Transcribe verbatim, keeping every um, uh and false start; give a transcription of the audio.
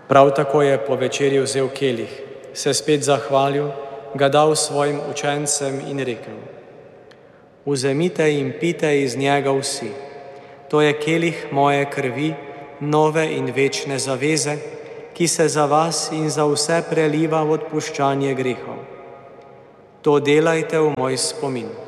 Prav tako je po večerji vzel kelih, se spet zahvalil, ga dal svojim učencem in rekel: Vzemite in pite iz njega vsi, to je kelih moje krvi, nove in večne zaveze, ki se za vas in za vse preliva v odpuščanje grehov. To delajte v moj spomin.